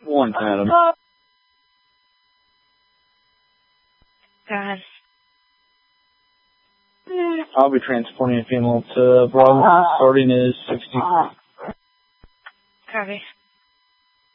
One, Adam. Go ahead. I'll be transporting a female to Bravo. Starting is 60. Copy.